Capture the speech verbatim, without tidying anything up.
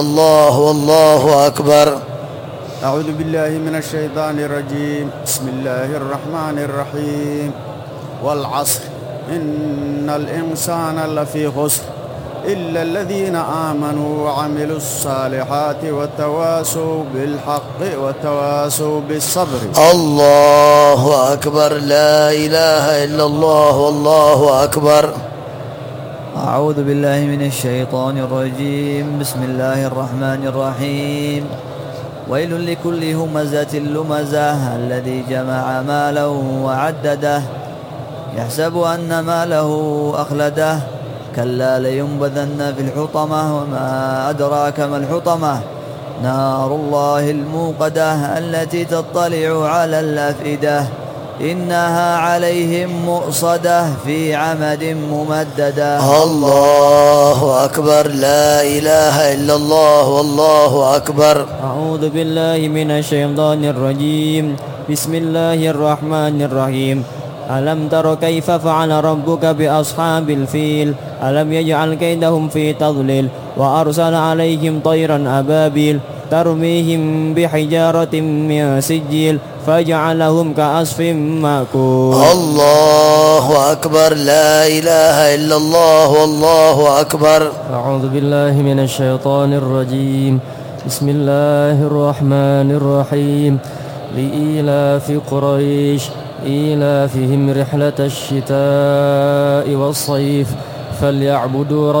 الله والله أكبر. أعوذ بالله من الشيطان الرجيم. بسم الله الرحمن الرحيم. والعصر إن الإنسان لفي خسر إلا الذين آمنوا وعملوا الصالحات وتواصوا بالحق وتواصوا بالصبر. الله أكبر. لا إله إلا الله والله أكبر. أعوذ بالله من الشيطان الرجيم. بسم الله الرحمن الرحيم. ويل لكل همزة لمزة الذي جمع ماله وعدده يحسب أن ماله أخلده كلا لينبذن في الحطمة وما أدراك ما الحطمة نار الله الموقدة التي تطلع على الأفئدة إنها عليهم مؤصدة في عمد ممددة. الله أكبر. لا إله إلا الله والله أكبر. أعوذ بالله من الشيطان الرجيم. بسم الله الرحمن الرحيم. ألم تر كيف فعل ربك بأصحاب الفيل ألم يجعل كيدهم في تضليل وأرسل عليهم طيرا أبابيل ترميهم بحجارة من سجيل فجعلهم كعصف مأكول. الله أكبر. لا إله إلا الله والله أكبر. أعوذ بالله من الشيطان الرجيم. بسم الله الرحمن الرحيم. لإيلاف قريش إيلافهم رحلة الشتاء والصيف فليعبدوا